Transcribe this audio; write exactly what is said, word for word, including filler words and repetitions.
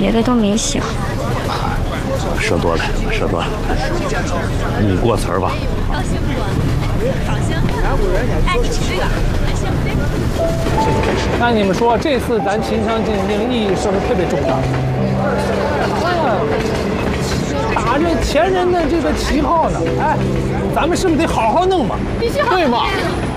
别的都没想。 说多了，说多了。你过词儿吧。 那你们说这次咱秦腔进京意义是不是特别重大？啊，打着前人的这个旗号呢，哎，咱们是不是得好好弄嘛？ 必须好好对吗？